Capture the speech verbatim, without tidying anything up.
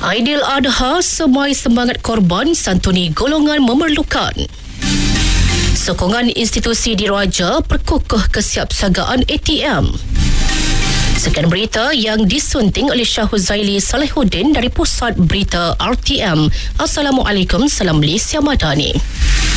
Aidil Adha, semai semangat korban santuni golongan memerlukan. Sokongan institusi diraja perkukuh kesiapsiagaan A T M. Sekian berita yang disunting oleh Syah Huzaili Salehuddin dari Pusat Berita R T M. Assalamualaikum, salam Malaysia Madani.